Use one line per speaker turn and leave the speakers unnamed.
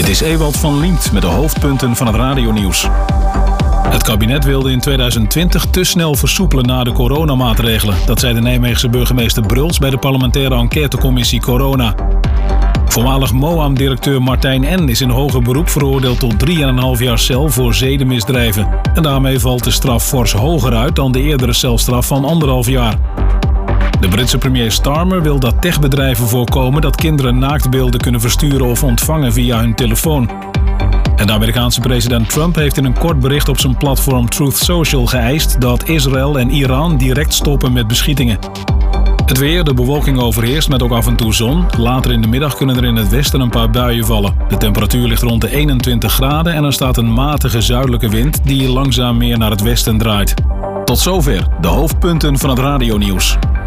Dit is Ewald van Liemt met de hoofdpunten van het radionieuws. Het kabinet wilde in 2020 te snel versoepelen na de coronamaatregelen. Dat zei de Nijmeegse burgemeester Bruls bij de parlementaire enquêtecommissie Corona. Voormalig MOAM-directeur Martijn N. is in hoger beroep veroordeeld tot 3,5 jaar cel voor zedenmisdrijven. En daarmee valt de straf fors hoger uit dan de eerdere celstraf van 1,5 jaar. De Britse premier Starmer wil dat techbedrijven voorkomen dat kinderen naaktbeelden kunnen versturen of ontvangen via hun telefoon. En de Amerikaanse president Trump heeft in een kort bericht op zijn platform Truth Social geëist dat Israël en Iran direct stoppen met beschietingen. Het weer, de bewolking overheerst met ook af en toe zon. Later in de middag kunnen er in het westen een paar buien vallen. De temperatuur ligt rond de 21 graden en er staat een matige zuidelijke wind die langzaam meer naar het westen draait. Tot zover de hoofdpunten van het radionieuws.